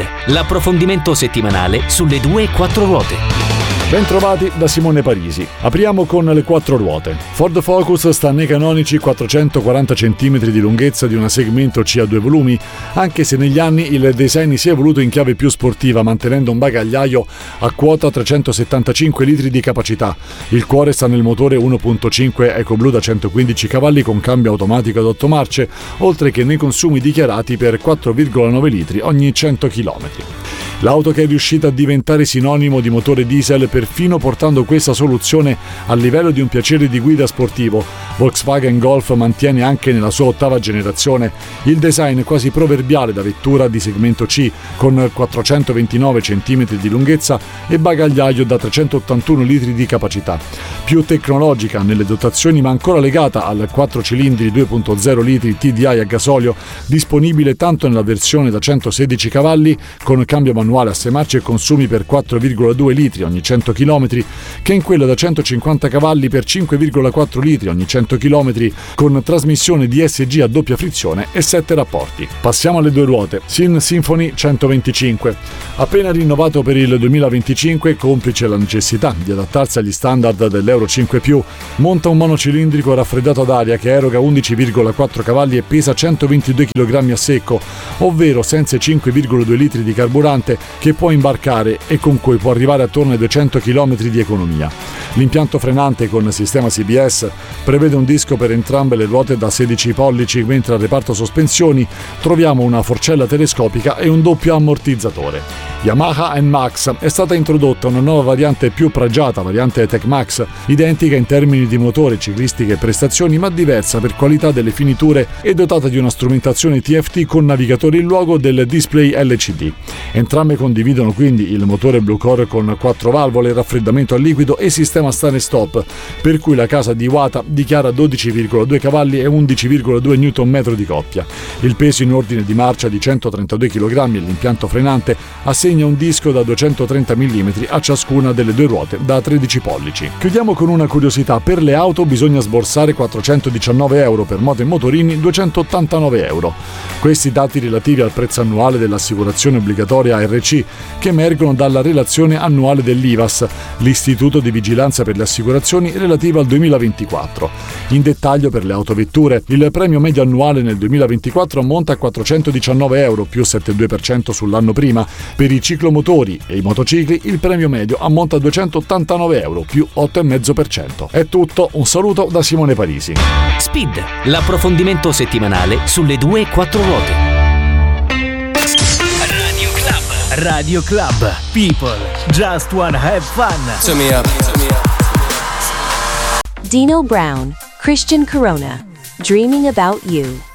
l'approfondimento settimanale sulle 2 e 4 ruote. Bentrovati da Simone Parisi. Apriamo con le 4 ruote. Ford Focus sta nei canonici 440 cm di lunghezza di un segmento C a 2 volumi, anche se negli anni il design si è evoluto in chiave più sportiva, mantenendo un bagagliaio a quota 375 litri di capacità. Il cuore sta nel motore 1.5 EcoBlue da 115 cavalli con cambio automatico ad 8 marce, oltre che nei consumi dichiarati per 4,9 litri ogni 100 km. L'auto che è riuscita a diventare sinonimo di motore diesel, perfino portando questa soluzione al livello di un piacere di guida sportivo. Volkswagen Golf mantiene anche nella sua 8ª generazione il design quasi proverbiale da vettura di segmento C, con 429 cm di lunghezza e bagagliaio da 381 litri di capacità. Più tecnologica nelle dotazioni, ma ancora legata al 4 cilindri 2.0 litri TDI a gasolio, disponibile tanto nella versione da 116 cavalli con cambio manuale a 6 marce e consumi per 4,2 litri ogni 100 km, che in quella da 150 cavalli per 5,4 litri ogni 100 km con trasmissione DSG a doppia frizione e 7 rapporti. Passiamo alle 2 ruote. Symphony 125. Appena rinnovato per il 2025, complice la necessità di adattarsi agli standard dell'Euro 5+, monta un monocilindrico raffreddato ad aria che eroga 11,4 cavalli e pesa 122 kg a secco, ovvero senza i 5,2 litri di carburante che può imbarcare e con cui può arrivare attorno ai 200 km di economia. L'impianto frenante con sistema CBS prevede un disco per entrambe le ruote da 16 pollici, mentre al reparto sospensioni troviamo una forcella telescopica e un doppio ammortizzatore. Yamaha NMAX è stata introdotta una nuova variante più pregiata, variante Tech Max, identica in termini di motore, ciclistica e prestazioni, ma diversa per qualità delle finiture e dotata di una strumentazione TFT con navigatore in luogo del display LCD. Entrambe condividono quindi il motore Blue Core con 4 valvole, raffreddamento a liquido e sistema start e stop, per cui la casa di Iwata dichiara 12,2 cavalli e 11,2 Nm di coppia. Il peso in ordine di marcia di 132 kg e l'impianto frenante assegna un disco da 230 mm a ciascuna delle 2 ruote da 13 pollici. Chiudiamo con una curiosità: per le auto bisogna sborsare 419 euro, per moto e motorini 289 euro. Questi dati relativi al prezzo annuale dell'assicurazione obbligatoria ARC, che emergono dalla relazione annuale dell'IVAS, l'Istituto di Vigilanza per le Assicurazioni, relativa al 2024. In dettaglio, per le autovetture, il premio medio annuale nel 2024 ammonta a 419 euro, più 7,2% sull'anno prima. Per i ciclomotori e i motocicli il premio medio ammonta a 289 euro, più 8,5%. È tutto, un saluto da Simone Parisi. Speed, l'approfondimento settimanale sulle 2 e 4 ruote. Radio Club. People just wanna have fun. Turn me up. Dino Brown, Christian Corona, Dreaming About You.